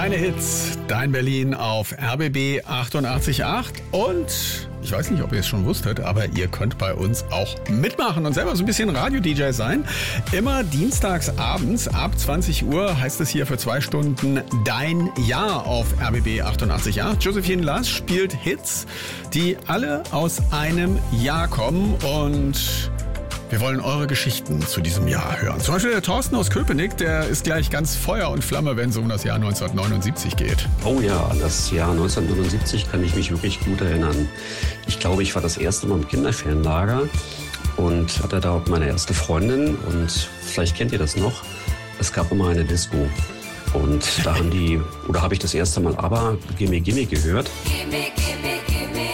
Deine Hits, dein Berlin auf RBB 88.8 und ich weiß nicht, ob ihr es schon wusstet, aber ihr könnt bei uns auch mitmachen und selber so ein bisschen Radio-DJ sein. Immer dienstags abends ab 20 Uhr heißt es hier für 2 Stunden Dein Jahr auf RBB 88.8. Josephine Lass spielt Hits, die alle aus einem Jahr kommen und wir wollen eure Geschichten zu diesem Jahr hören. Zum Beispiel der Thorsten aus Köpenick, der ist gleich ganz Feuer und Flamme, wenn es um das Jahr 1979 geht. Oh ja, an das Jahr 1979 kann ich mich wirklich gut erinnern. Ich glaube, ich war das erste Mal im Kinderferienlager und hatte da meine erste Freundin und vielleicht kennt ihr das noch, es gab immer eine Disco. Und da habe ich das erste Mal ABBA Gimme Gimme gehört. Gimme, gimme, gimme.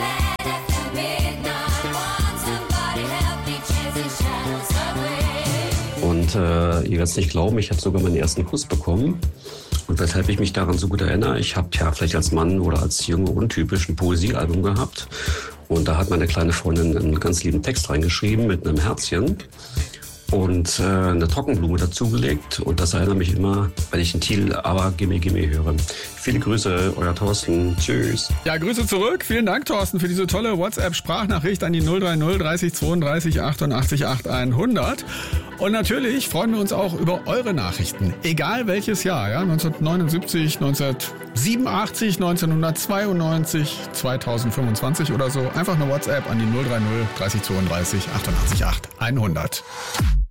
Und ihr werdet es nicht glauben, ich habe sogar meinen ersten Kuss bekommen. Und weshalb ich mich daran so gut erinnere, ich habe ja vielleicht als Mann oder als Junge untypisch ein Poesiealbum gehabt. Und da hat meine kleine Freundin einen ganz lieben Text reingeschrieben mit einem Herzchen und eine Trockenblume dazugelegt. Und das erinnert mich immer, wenn ich den Titel ABBA Gimme Gimme höre. Viele Grüße, euer Thorsten. Tschüss. Ja, Grüße zurück. Vielen Dank, Thorsten, für diese tolle WhatsApp-Sprachnachricht an die 030 30 32 88 8100. Und natürlich freuen wir uns auch über eure Nachrichten. Egal welches Jahr, ja, 1979, 1987, 1992, 2025 oder so. Einfach eine WhatsApp an die 030 30 32 88 100.